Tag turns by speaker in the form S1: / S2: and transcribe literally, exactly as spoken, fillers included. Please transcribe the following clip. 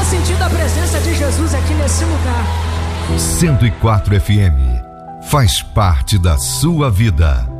S1: sentindo a presença de Jesus aqui nesse lugar.
S2: cento e quatro F M faz parte da sua vida.